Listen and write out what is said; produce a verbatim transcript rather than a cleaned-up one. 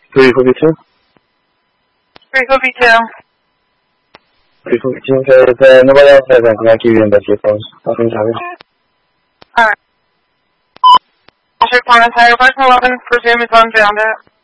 three forty-two? three forty-two. three forty-two, okay. If uh, nobody else has anything, I'll keep you in bed for your phones. Nothing's happening. Alright. District one, entire person eleven, presume is unfounded.